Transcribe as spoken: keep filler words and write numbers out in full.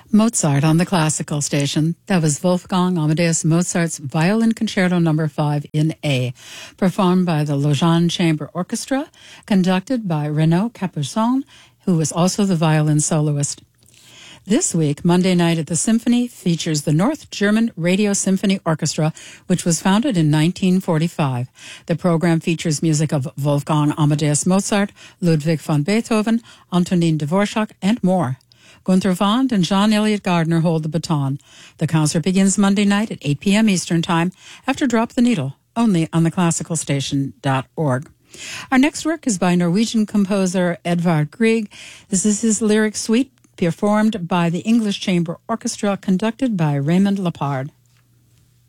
Mozart on the classical station. That was Wolfgang Amadeus Mozart's Violin Concerto Number five in A, performed by the Lausanne Chamber Orchestra, conducted by Renaud Capuçon, who was also the violin soloist. This week, Monday Night at the Symphony features the North German Radio Symphony Orchestra, which was founded in nineteen forty-five. The program features music of Wolfgang Amadeus Mozart, Ludwig van Beethoven, Antonin Dvorak, and more. Gunther Vond and John Elliott Gardner hold the baton. The concert begins Monday night at eight p.m. Eastern Time after Drop the Needle, only on the classical station dot org. Our next work is by Norwegian composer Edvard Grieg. This is his lyric suite, performed by the English Chamber Orchestra, conducted by Raymond Lepard.